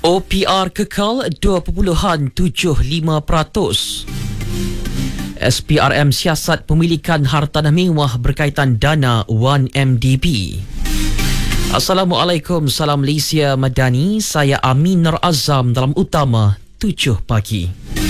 OPR kekal 2.75%. SPRM siasat pemilikan hartanah mewah berkaitan dana 1MDB. Assalamualaikum, salam Malaysia Madani. Saya Amin Nur Azam dalam Utama 7 Pagi.